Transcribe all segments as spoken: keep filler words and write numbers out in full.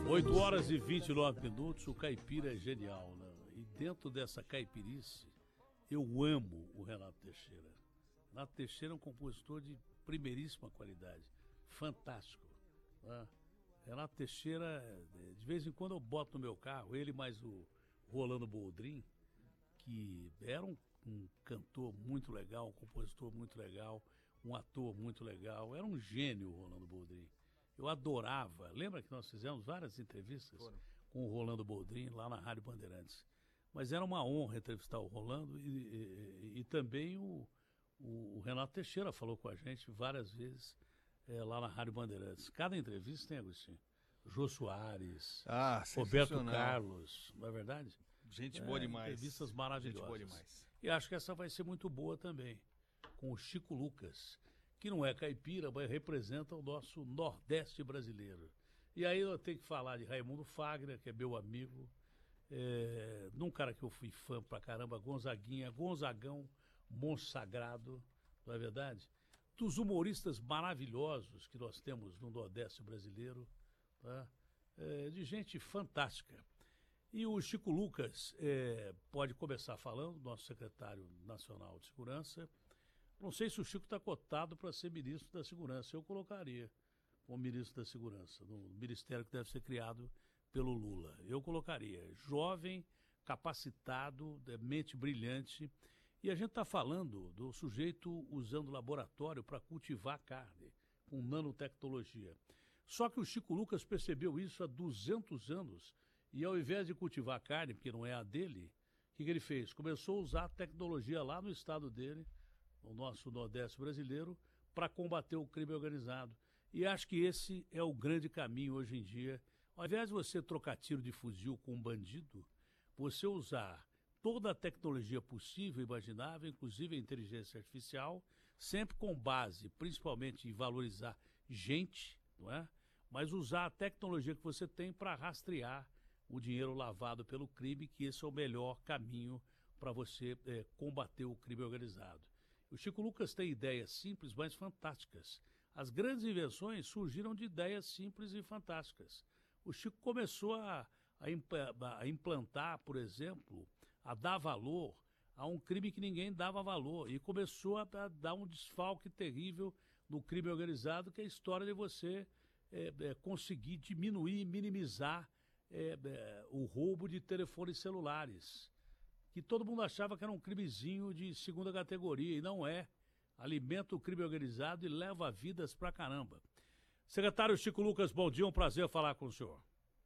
oito horas e vinte e nove minutos, o caipira é genial, né? E dentro dessa caipirice, eu amo o Renato Teixeira. Renato Teixeira é um compositor de primeiríssima qualidade, fantástico, né? Renato Teixeira, de vez em quando eu boto no meu carro, ele mais o Rolando Boldrin, que era um, um cantor muito legal, um compositor muito legal, um ator muito legal, era um gênio o Rolando Boldrin. Eu adorava, lembra que nós fizemos várias entrevistas Foram. com o Rolando Boldrin lá na Rádio Bandeirantes. Mas era uma honra entrevistar o Rolando e, e, e também o, o, o Renato Teixeira falou com a gente várias vezes é, lá na Rádio Bandeirantes. Cada entrevista tem, Agostinho. Jô Soares, ah, Roberto Carlos, não é verdade? Gente boa é, demais. Entrevistas maravilhosas. Gente boa demais. E acho que essa vai ser muito boa também, com o Chico Lucas, que não é caipira, mas representa o nosso Nordeste brasileiro. E aí eu tenho que falar de Raimundo Fagner, que é meu amigo, é, num cara que eu fui fã pra caramba, Gonzaguinha, Gonzagão, Monstro Sagrado, não é verdade? Dos humoristas maravilhosos que nós temos no Nordeste brasileiro, tá? É, de gente fantástica. E o Chico Lucas é, pode começar falando, nosso secretário nacional de segurança. Não sei se o Chico está cotado para ser ministro da Segurança. Eu colocaria como ministro da Segurança, no ministério que deve ser criado pelo Lula. Eu colocaria. Jovem, capacitado, mente brilhante. E a gente está falando do sujeito usando laboratório para cultivar carne, com nanotecnologia. Só que o Chico Lucas percebeu isso há duzentos anos e ao invés de cultivar carne, porque não é a dele, o que, que ele fez? Começou a usar a tecnologia lá no estado dele, o nosso Nordeste brasileiro, para combater o crime organizado. E acho que esse é o grande caminho hoje em dia. Ao invés de você trocar tiro de fuzil com um bandido, você usar toda a tecnologia possível e imaginável, inclusive a inteligência artificial, sempre com base, principalmente em valorizar gente, não é? Mas usar a tecnologia que você tem para rastrear o dinheiro lavado pelo crime, que esse é o melhor caminho para você é, combater o crime organizado. O Chico Lucas tem ideias simples, mas fantásticas. As grandes invenções surgiram de ideias simples e fantásticas. O Chico começou a, a, a implantar, por exemplo, a dar valor a um crime que ninguém dava valor e começou a, a dar um desfalque terrível no crime organizado, que é a história de você é, é, conseguir diminuir, minimizar é, é, o roubo de telefones celulares, que todo mundo achava que era um crimezinho de segunda categoria, e não é. Alimenta o crime organizado e leva vidas pra caramba. Secretário Chico Lucas, bom dia, um prazer falar com o senhor.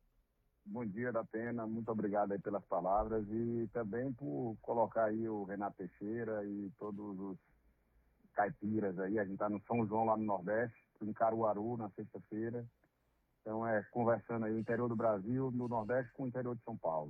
Bom dia, da Pena, muito obrigado aí pelas palavras e também por colocar aí o Renato Teixeira e todos os caipiras aí. A gente tá no São João lá no Nordeste, em Caruaru na sexta-feira. Então é conversando aí o interior do Brasil, no Nordeste com o interior de São Paulo.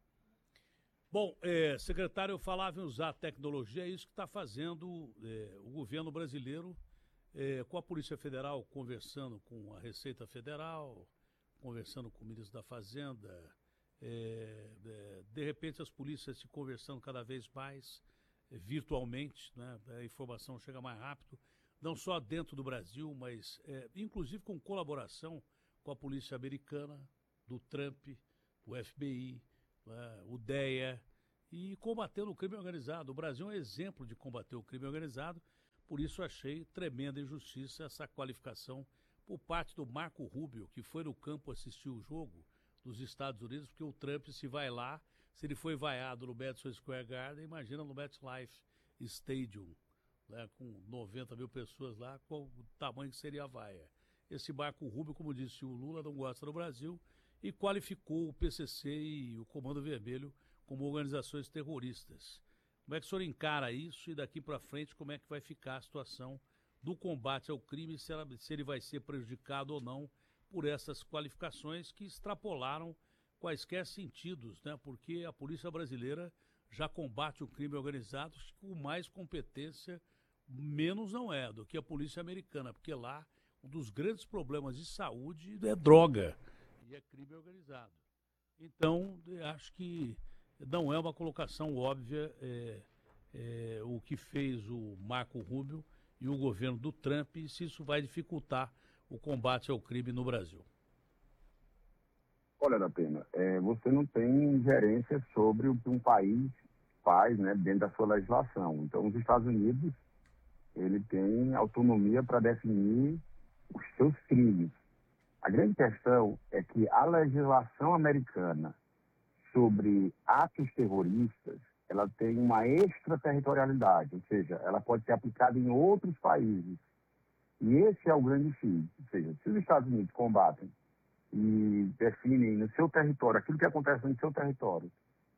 Bom, é, secretário, eu falava em usar a tecnologia, é isso que está fazendo é, o governo brasileiro é, com a Polícia Federal, conversando com a Receita Federal, conversando com o ministro da Fazenda, é, é, de repente as polícias se conversando cada vez mais é, virtualmente, né? A informação chega mais rápido, não só dentro do Brasil, mas é, inclusive com colaboração com a polícia americana, do Trump, o F B I, né, o D E A, e combatendo o crime organizado. O Brasil é um exemplo de combater o crime organizado, por isso achei tremenda injustiça essa qualificação por parte do Marco Rubio, que foi no campo assistir o jogo dos Estados Unidos, porque o Trump, se vai lá, se ele foi vaiado no Madison Square Garden, imagina no MetLife Stadium, né, com noventa mil pessoas lá, qual o tamanho que seria a vaia. Esse Marco Rubio, como disse o Lula, não gosta do Brasil e qualificou o P C C e o Comando Vermelho como organizações terroristas. Como é que o senhor encara isso e daqui para frente como é que vai ficar a situação do combate ao crime, se, ela, se ele vai ser prejudicado ou não por essas qualificações que extrapolaram quaisquer sentidos, né? Porque a polícia brasileira já combate o crime organizado com mais competência, menos não é, do que a polícia americana, porque lá um dos grandes problemas de saúde é droga e é crime organizado. Então, acho que não é uma colocação óbvia é, é, o que fez o Marco Rubio e o governo do Trump, e se isso vai dificultar o combate ao crime no Brasil. Olha, da pena, é, você não tem ingerência sobre o que um país faz, né, dentro da sua legislação. Então, os Estados Unidos, ele tem autonomia para definir os seus crimes. A grande questão é que a legislação americana sobre atos terroristas, ela tem uma extraterritorialidade, ou seja, ela pode ser aplicada em outros países. E esse é o grande fim. Ou seja, se os Estados Unidos combatem e definem no seu território aquilo que acontece no seu território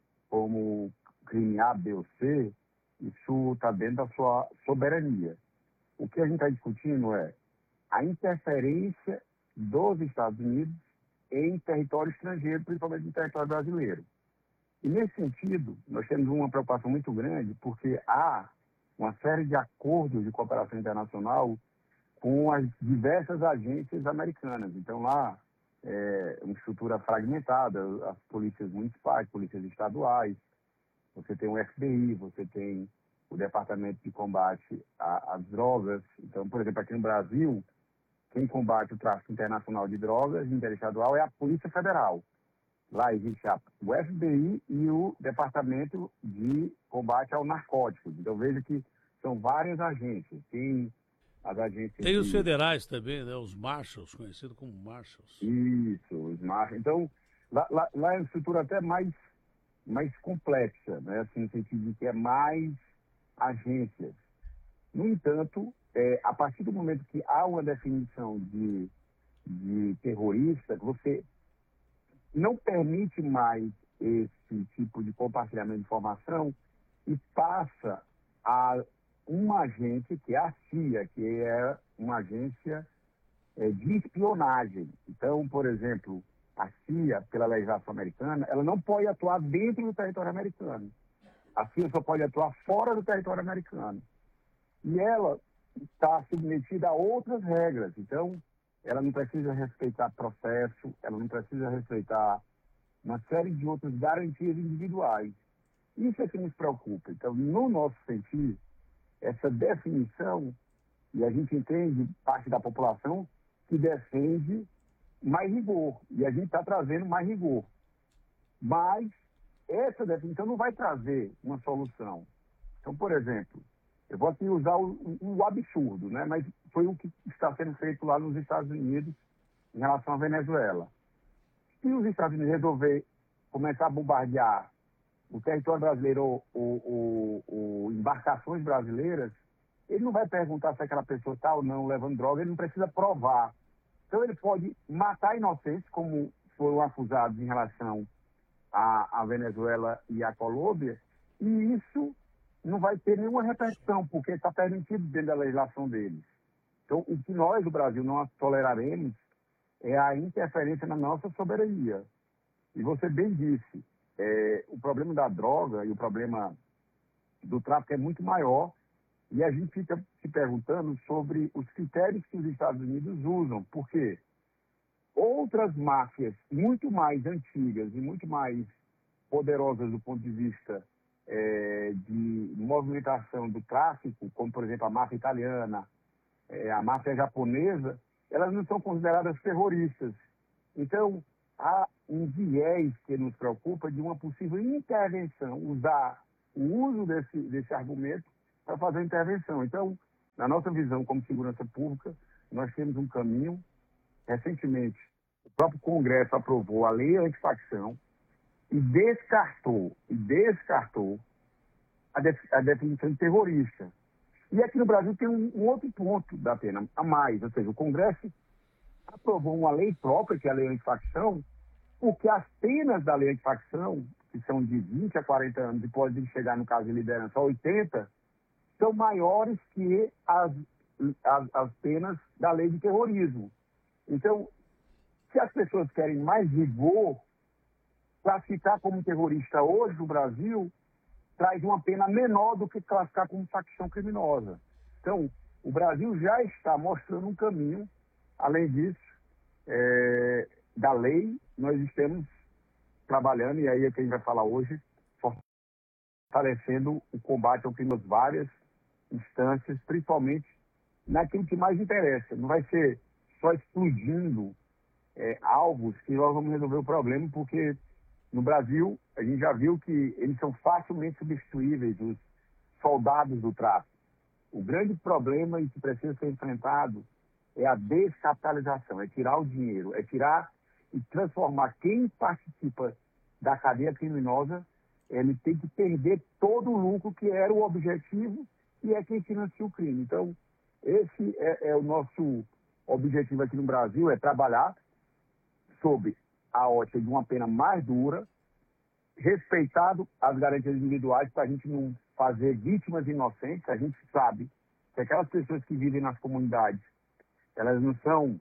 como crime A, B ou C, isso está dentro da sua soberania. O que a gente está discutindo é a interferência dos Estados Unidos em território estrangeiro, principalmente em território brasileiro. E, nesse sentido, nós temos uma preocupação muito grande, porque há uma série de acordos de cooperação internacional com as diversas agências americanas. Então, lá, é uma estrutura fragmentada, as polícias municipais, polícias estaduais, você tem o F B I, você tem o Departamento de Combate às Drogas. Então, por exemplo, aqui no Brasil, quem combate o tráfico internacional de drogas interestadual é a Polícia Federal. Lá existe a, o F B I e o Departamento de Combate ao Narcótico. Então, veja que são várias agências. Tem as agências... Tem os de... federais também, né? Os Marshals, conhecidos como Marshals. Isso, os Marshals. Então, lá, lá, lá é uma estrutura até mais, mais complexa, né? Assim, no sentido de que é mais agências. No entanto, é, a partir do momento que há uma definição de, de terrorista, você não permite mais esse tipo de compartilhamento de informação e passa a uma agência, que é a C I A, que é uma agência é, de espionagem. Então, por exemplo, a C I A, pela legislação americana, ela não pode atuar dentro do território americano. A C I A só pode atuar fora do território americano. E ela está submetida a outras regras. Então, ela não precisa respeitar processo, ela não precisa respeitar uma série de outras garantias individuais. Isso é que nos preocupa. Então, no nosso sentido, essa definição, e a gente entende parte da população que defende mais rigor, e a gente está trazendo mais rigor. Mas essa definição não vai trazer uma solução. Então, por exemplo, eu vou aqui usar o, o absurdo, né? Mas foi o que está sendo feito lá nos Estados Unidos em relação à Venezuela. Se os Estados Unidos resolver começar a bombardear o território brasileiro ou, ou, ou embarcações brasileiras, ele não vai perguntar se aquela pessoa está ou não levando droga, ele não precisa provar. Então ele pode matar inocentes, como foram acusados em relação à, à Venezuela e à Colômbia, e isso não vai ter nenhuma repercussão, porque está permitido dentro da legislação deles. Então, o que nós, do Brasil, não toleraremos é a interferência na nossa soberania. E você bem disse, é, o problema da droga e o problema do tráfico é muito maior, e a gente fica se perguntando sobre os critérios que os Estados Unidos usam, porque outras máfias muito mais antigas e muito mais poderosas do ponto de vista é, de movimentação do tráfico, como, por exemplo, a máfia italiana, é, a máfia japonesa, elas não são consideradas terroristas. Então, há um viés que nos preocupa de uma possível intervenção, usar o uso desse, desse argumento para fazer a intervenção. Então, na nossa visão como segurança pública, nós temos um caminho. Recentemente, o próprio Congresso aprovou a lei antifacção e descartou, e descartou a, def, a definição de terrorista. E aqui no Brasil tem um, um outro ponto da pena a mais, ou seja, o Congresso aprovou uma lei própria, que é a lei antifacção, porque as penas da lei antifacção, que são de vinte a quarenta anos e podem chegar, no caso de liderança, a oitenta, são maiores que as, as, as penas da lei de terrorismo. Então, se as pessoas querem mais rigor, classificar como terrorista hoje no Brasil traz uma pena menor do que classificar como facção criminosa. Então, o Brasil já está mostrando um caminho. Além disso, é, da lei, nós estamos trabalhando, e aí é que a gente vai falar hoje, fortalecendo o combate ao crime nas várias instâncias, principalmente naquilo que mais interessa. Não vai ser só explodindo é, alvos que nós vamos resolver o problema, porque no Brasil a gente já viu que eles são facilmente substituíveis, os soldados do tráfico. O grande problema e que precisa ser enfrentado é a descapitalização, é tirar o dinheiro, é tirar e transformar quem participa da cadeia criminosa, ele tem que perder todo o lucro que era o objetivo e é quem financia o crime. Então, esse é, é o nosso objetivo aqui no Brasil, é trabalhar sob a ótica de uma pena mais dura, respeitado as garantias individuais para a gente não fazer vítimas inocentes. A gente sabe que aquelas pessoas que vivem nas comunidades, elas não são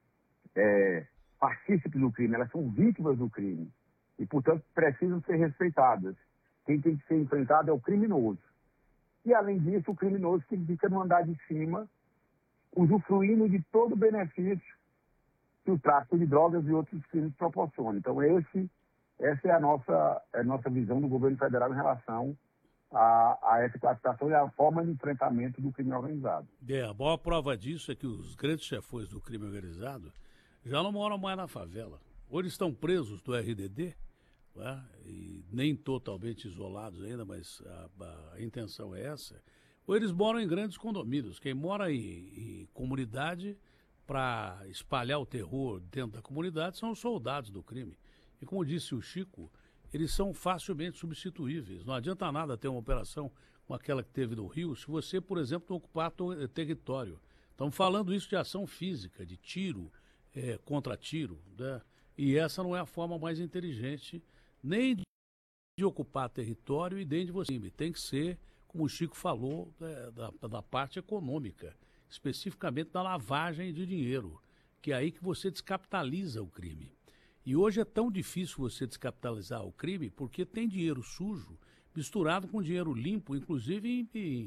é, partícipes do crime, elas são vítimas do crime e, portanto, precisam ser respeitadas. Quem tem que ser enfrentado é o criminoso. E, além disso, o criminoso que fica no andar de cima, usufruindo de todo o benefício que o tráfico de drogas e outros crimes proporcionam. Então, esse, essa é a nossa, é a nossa visão do governo federal em relação a, a essa classificação e a forma de enfrentamento do crime organizado. É, a maior prova disso é que os grandes chefões do crime organizado já não moram mais na favela. Ou eles estão presos do R D D, né, e nem totalmente isolados ainda, mas a, a intenção é essa, ou eles moram em grandes condomínios. Quem mora em, em comunidade para espalhar o terror dentro da comunidade são os soldados do crime. E como disse o Chico, eles são facilmente substituíveis. Não adianta nada ter uma operação como aquela que teve no Rio, se você, por exemplo, não ocupar to- território. Estamos falando isso de ação física, de tiro é, contra tiro, né? E essa não é a forma mais inteligente nem de ocupar território e nem de você. Tem que ser, como o Chico falou, é, da, da parte econômica, especificamente da lavagem de dinheiro, que é aí que você descapitaliza o crime. E hoje é tão difícil você descapitalizar o crime porque tem dinheiro sujo misturado com dinheiro limpo, inclusive em, em,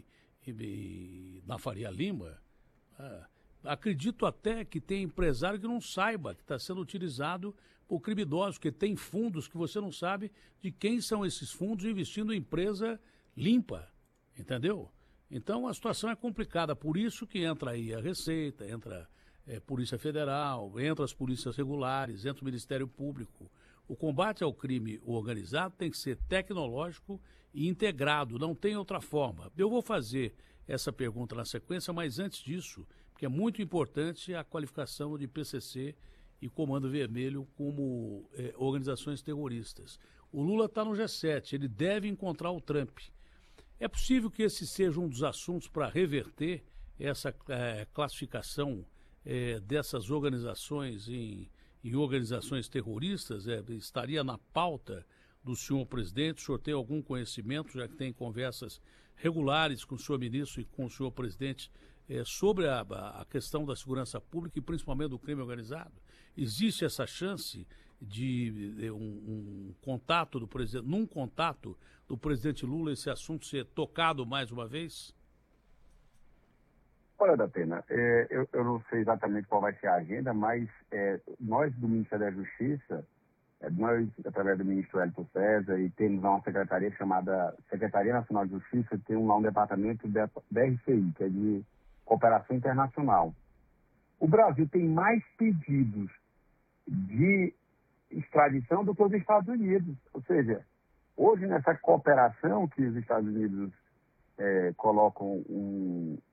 em, na Faria Lima. Ah, acredito até que tem empresário que não saiba que está sendo utilizado por criminosos, porque tem fundos que você não sabe de quem são esses fundos investindo em empresa limpa, entendeu? Então a situação é complicada, por isso que entra aí a Receita, entra é, Polícia Federal, entra as polícias regulares, entra o Ministério Público. O combate ao crime organizado tem que ser tecnológico e integrado, não tem outra forma. Eu vou fazer essa pergunta na sequência, mas antes disso, porque é muito importante a qualificação de P C C e Comando Vermelho como é, organizações terroristas. O Lula está no G sete, ele deve encontrar o Trump. É possível que esse seja um dos assuntos para reverter essa é, classificação é, dessas organizações em, em organizações terroristas? É, estaria na pauta do senhor presidente? O senhor tem algum conhecimento, já que tem conversas regulares com o senhor ministro e com o senhor presidente é, sobre a, a questão da segurança pública e principalmente do crime organizado? Existe essa chance de, de um, um contato do presidente, num contato do presidente Lula, esse assunto ser tocado mais uma vez? Olha, Datena, é, eu, eu não sei exatamente qual vai ser a agenda, mas é, nós do Ministério da Justiça, é, nós, através do ministro Hélio César, e temos lá uma secretaria chamada Secretaria Nacional de Justiça, tem lá um departamento da R C I, que é de Cooperação Internacional. O Brasil tem mais pedidos de extradição do que os Estados Unidos. Ou seja, hoje nessa cooperação que os Estados Unidos é, colocam um,